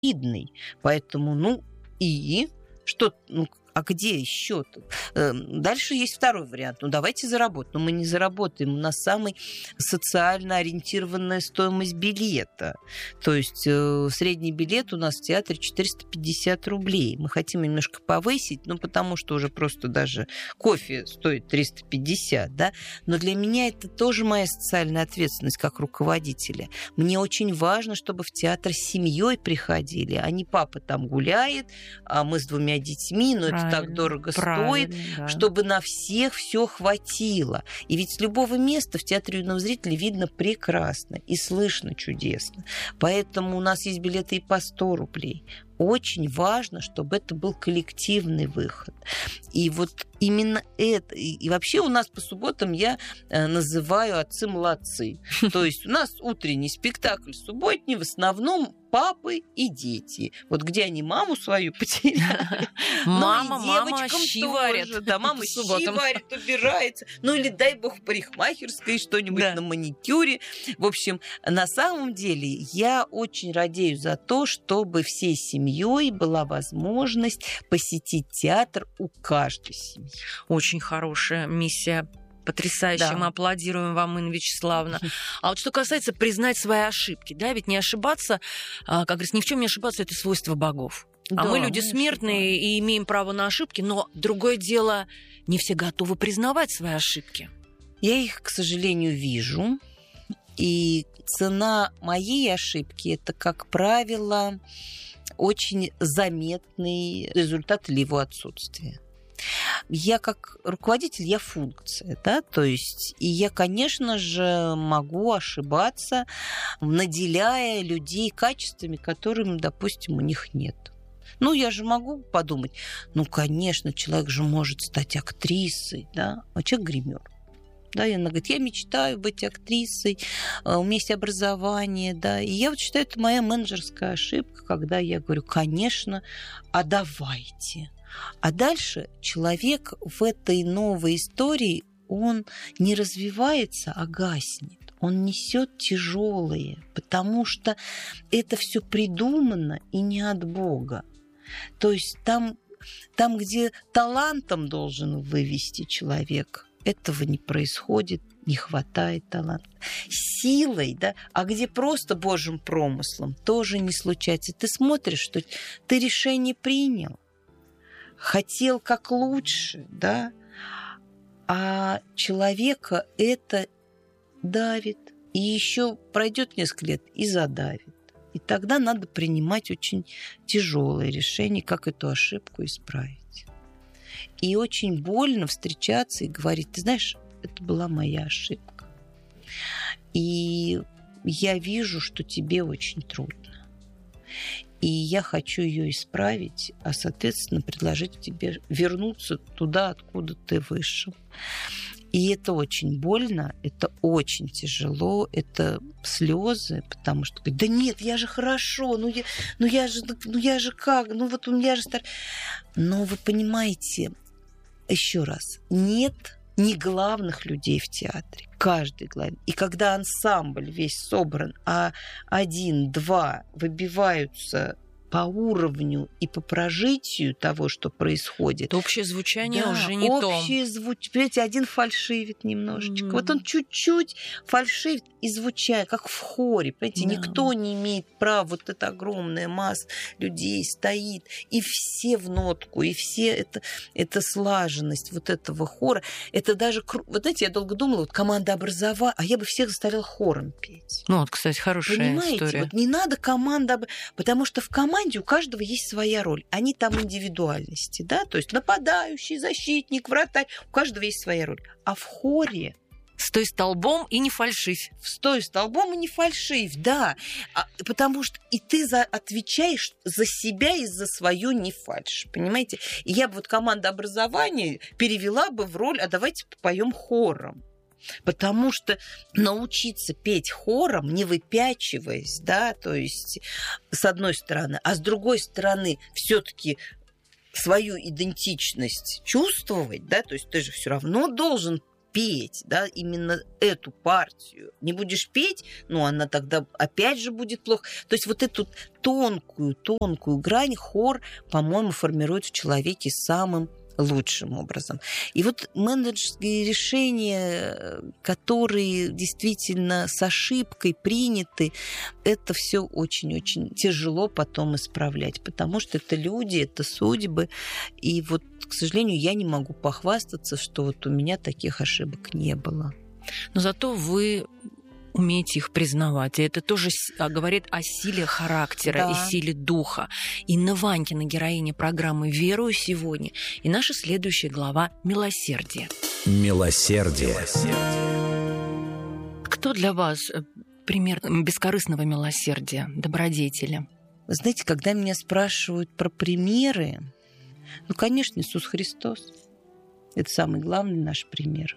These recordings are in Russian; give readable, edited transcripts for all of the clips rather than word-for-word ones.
видный. Поэтому, и что, а где еще? Дальше есть второй вариант. Давайте заработаем. Но мы не заработаем. У нас самая социально ориентированная стоимость билета. То есть средний билет у нас в театре 450 рублей. Мы хотим немножко повысить, потому что уже просто даже кофе стоит 350, да? Но для меня это тоже моя социальная ответственность как руководителя. Мне очень важно, чтобы в театр с семьей приходили, а не папа там гуляет, а мы с 2 детьми, но это так дорого стоит, да, чтобы на всех все хватило. И ведь с любого места в театре юного зрителя видно прекрасно и слышно чудесно. Поэтому у нас есть билеты и по 100 рублей. Очень важно, чтобы это был коллективный выход. И вот именно это. И вообще у нас по субботам я называю «Отцы-молодцы». То есть у нас утренний спектакль, субботний, в основном папы и дети. Вот где они маму свою потеряли. Мама щи варит. Да, мама щи варит, убирается. Или, дай бог, в парикмахерской что-нибудь на маникюре. В общем, на самом деле я очень радею за то, чтобы всей семьей была возможность посетить театр у каждой семьи. Очень хорошая миссия. Потрясающе. Да. Мы аплодируем вам, Инна Вячеславовна. А вот что касается признать свои ошибки, да, ведь не ошибаться, как говорится, ни в чем не ошибаться, это свойство богов. А мы люди смертные и имеем право на ошибки, но другое дело, не все готовы признавать свои ошибки. Я их, к сожалению, вижу. И цена моей ошибки – это, как правило, очень заметный результат или его отсутствие. Я как руководитель, я функция, да, то есть, и я, конечно же, могу ошибаться, наделяя людей качествами, которым, допустим, у них нет. Я же могу подумать, конечно, человек же может стать актрисой, да, а человек гример. Да, и она говорит, я мечтаю быть актрисой, у меня есть образование, да. И я вот считаю, это моя менеджерская ошибка, когда я говорю, конечно, а давайте. А дальше человек в этой новой истории, он не развивается, а гаснет. Он несет тяжелые, потому что это все придумано и не от Бога. То есть там, где талантом должен вывести человек, этого не происходит, не хватает таланта. Силой, да, а где просто Божьим промыслом, тоже не случается. Ты смотришь, что ты решение принял, хотел как лучше, да, а человека это давит. И еще пройдет несколько лет и задавит. И тогда надо принимать очень тяжелые решения, как эту ошибку исправить. И очень больно встречаться и говорить, ты знаешь, это была моя ошибка. И я вижу, что тебе очень трудно. И я хочу ее исправить, а, соответственно, предложить тебе вернуться туда, откуда ты вышел. И это очень больно, это очень тяжело, это слезы, потому что да нет, я же хорошо, я же как, вот у меня же Но вы понимаете, еще раз, нет не главных людей в театре, каждый главный. И когда ансамбль весь собран, а 1-2 выбиваются по уровню и по прожитию того, что происходит. То общее звучание уже не то. Общее звучание. Понимаете, один фальшивит немножечко. Вот он чуть-чуть фальшивит и звучает, как в хоре. Понимаете, никто не имеет права. Вот эта огромная масса людей стоит. И все в нотку, и все это слаженность вот этого хора. Это даже... Вот знаете, я долго думала, вот команда образования, а я бы всех заставляла хором петь. Кстати, хорошая Понимаете, история. Вот не надо команда... Потому что в команде у каждого есть своя роль. Они там индивидуальности, да? То есть нападающий, защитник, вратарь. У каждого есть своя роль. А в хоре... Стой столбом и не фальшивь. Стой столбом и не фальшивь, да. Потому что и ты отвечаешь за себя и за свою не фальшь, понимаете? И я бы вот команда образования перевела бы в роль, а давайте попоем хором. Потому что научиться петь хором, не выпячиваясь, да, то есть с одной стороны, а с другой стороны все-таки свою идентичность чувствовать, да, то есть ты же все равно должен петь, да, именно эту партию. Не будешь петь, ну, она тогда опять же будет плохо. То есть вот эту тонкую грань хор, по-моему, формирует в человеке самым лучшим образом. И вот менеджерские решения, которые действительно с ошибкой приняты, это все очень-очень тяжело потом исправлять, потому что это люди, это судьбы. И вот, к сожалению, я не могу похвастаться, что вот у меня таких ошибок не было. Но зато вы умеете их признавать. И это тоже говорит о силе характера и силе духа. Инна Ванькина, героиня программы «Верую сегодня». И наша следующая глава «Милосердие». Милосердие. Кто для вас пример бескорыстного милосердия, добродетели? Вы знаете, когда меня спрашивают про примеры, ну, конечно, Иисус Христос. Это самый главный наш пример.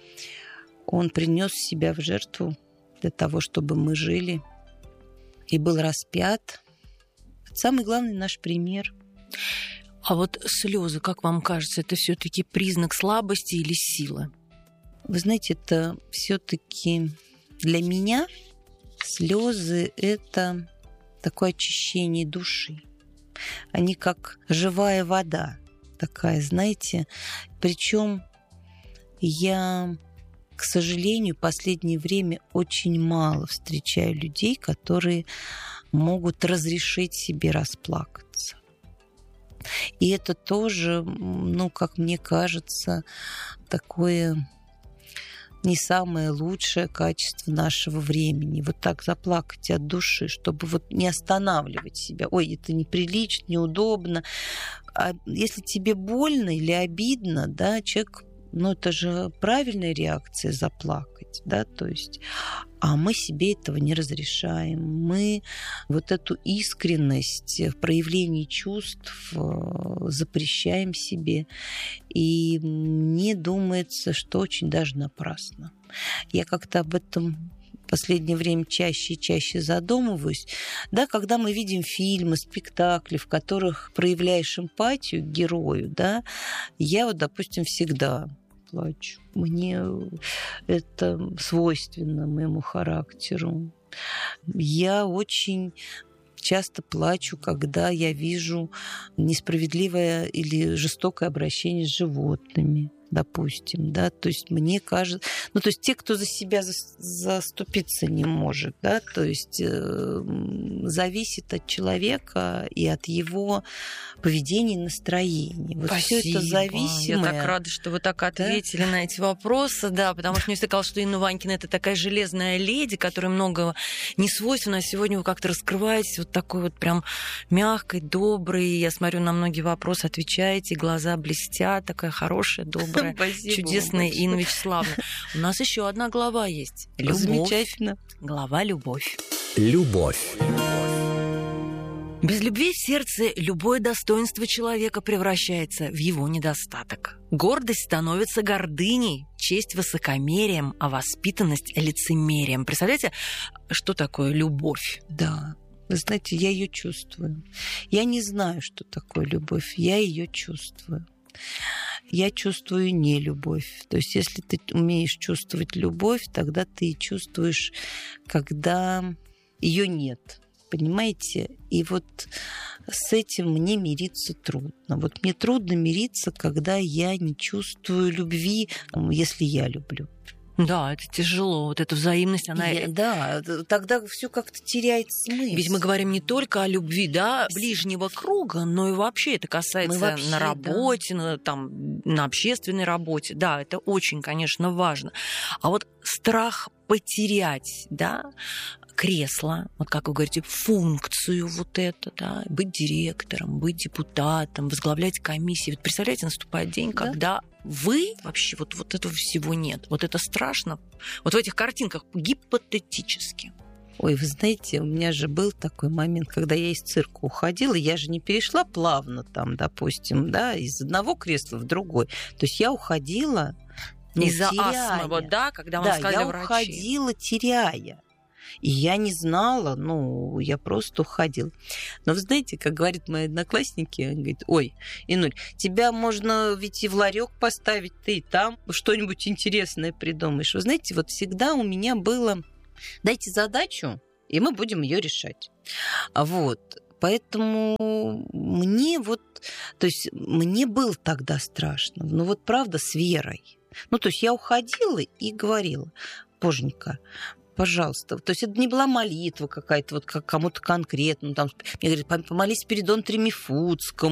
Он принес себя в жертву для того, чтобы мы жили, и был распят. Это самый главный наш пример. А вот слезы, как вам кажется, это все-таки признак слабости или силы? Вы знаете, это все-таки для меня слезы — это такое очищение души. Они как живая вода такая, знаете. Причем я, к сожалению, в последнее время очень мало встречаю людей, которые могут разрешить себе расплакаться. И это тоже, ну, как мне кажется, такое не самое лучшее качество нашего времени. Вот так заплакать от души, чтобы вот не останавливать себя. Ой, это неприлично, неудобно. А если тебе больно или обидно, да, человек... Ну, это же правильная реакция заплакать, да, то есть, а мы себе этого не разрешаем. Мы вот эту искренность в проявлении чувств запрещаем себе, и мне думается, что очень даже напрасно. Я как-то об этом в последнее время чаще и чаще задумываюсь, да, когда мы видим фильмы, спектакли, в которых проявляешь эмпатию к герою, да, я вот, допустим, всегда плачу. Мне это свойственно моему характеру. Я очень часто плачу, когда я вижу несправедливое или жестокое обращение с животными, допустим, да, то есть мне кажется, ну, то есть те, кто за себя заступиться не может, да, то есть зависит от человека и от его поведения и настроения. Вот спасибо. Все это зависимое. Я так рада, что вы так ответили на эти вопросы, да, потому что мне всегда казалось, что Инна Ванькина — это такая железная леди, которой много не свойственно, а сегодня вы как-то раскрываетесь вот такой вот прям мягкой, доброй, я смотрю на многие вопросы, отвечаете, глаза блестят, такая хорошая, добрая, спасибо, чудесная Инна Вячеславовна. У нас еще одна глава есть. Любовь. Замечательно. Глава «Любовь». Любовь. Без любви в сердце любое достоинство человека превращается в его недостаток. Гордость становится гордыней, честь высокомерием, а воспитанность лицемерием. Представляете, что такое любовь? Да. Вы знаете, я ее чувствую. Я не знаю, что такое любовь. Я ее чувствую. Я чувствую нелюбовь. То есть, если ты умеешь чувствовать любовь, тогда ты чувствуешь, когда ее нет. Понимаете? И вот с этим мне мириться трудно. Вот мне трудно мириться, когда я не чувствую любви, если я люблю. Да, это тяжело. Вот эта взаимность, она... Да, тогда все как-то теряет смысл. Ведь мы говорим не только о любви, да, ближнего круга, но и вообще это касается вообще, на работе, да. на общественной работе. Да, это очень, конечно, важно. А вот страх потерять, да, кресло, вот как вы говорите, функцию вот это, да, быть директором, быть депутатом, возглавлять комиссии. Вот представляете, наступает день, да? Когда вы вообще вот этого всего нет. Вот это страшно. Вот в этих картинках гипотетически. Ой, вы знаете, у меня же был такой момент, когда я из цирка уходила, я же не перешла плавно там, допустим, да, из одного кресла в другой. То есть я уходила, из-за астмы, вот, да, когда вам сказали врачи. Да, я уходила, теряя. И я не знала, я просто уходила. Но вы знаете, как говорят мои одноклассники, они говорят: ой, Инуль, тебя можно ведь и в ларек поставить, ты и там что-нибудь интересное придумаешь. Вы знаете, вот всегда у меня было: дайте задачу, и мы будем ее решать. Вот. Поэтому мне было тогда страшно. Правда, с верой. То есть я уходила и говорила: Боженька, пожалуйста. То есть это не была молитва какая-то, как кому-то конкретно. Мне говорят: помолись Спиридону Тремифудскому.